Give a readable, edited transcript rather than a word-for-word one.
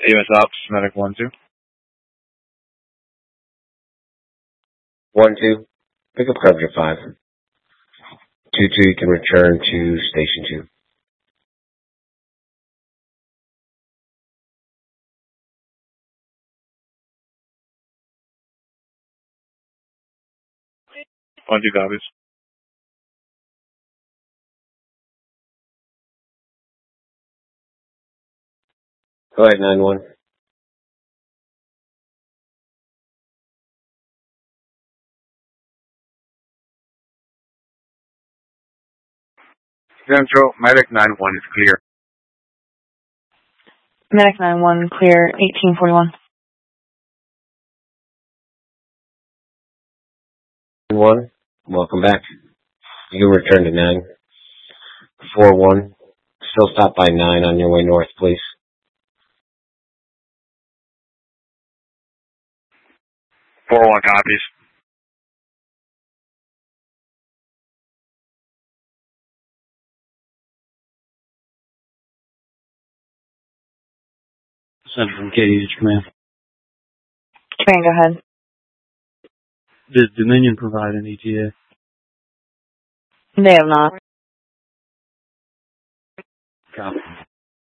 AMS Ops, Medic 1-2. 1-2. Pick up coverage 5. 2-2, you can return to Station 2. One, two copies. Go ahead, 9-1. Central, Medic 9-1 is clear. Medic 9-1, clear, 1841. 1, welcome back. You can return to 9. 4-1, still stop by 9 on your way north, please. 4-1 copies. Center from KDH Command. Command, go ahead. Does Dominion provide an ETA? They have not.